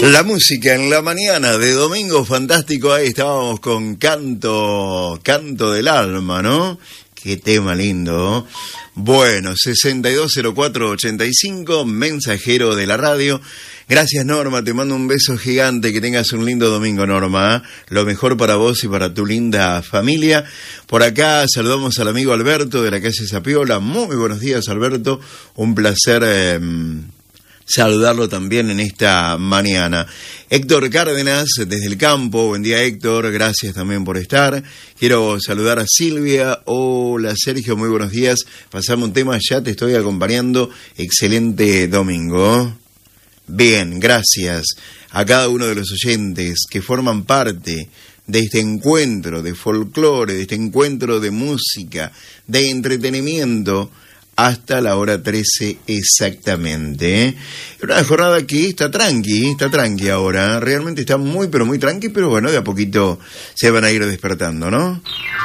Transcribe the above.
La música en la mañana de domingo fantástico, ahí estábamos con Canto del Alma, ¿no? Qué tema lindo. Bueno, 620485, mensajero de la radio. Gracias, Norma, te mando un beso gigante, que tengas un lindo domingo, Norma. Lo mejor para vos y para tu linda familia. Por acá saludamos al amigo Alberto de la calle Zapiola. Muy buenos días, Alberto. Un placer saludarlo también en esta mañana. Héctor Cárdenas, desde el campo. Buen día, Héctor. Gracias también por estar. Quiero saludar a Silvia. Hola, Sergio. Muy buenos días. Pasamos un tema, ya te estoy acompañando. Excelente domingo. Bien, gracias a cada uno de los oyentes que forman parte de este encuentro de folclore, de este encuentro de música, de entretenimiento, hasta la hora 13 exactamente. Una jornada que está tranqui ahora. Realmente está muy, pero muy tranqui, pero bueno, de a poquito se van a ir despertando, ¿no?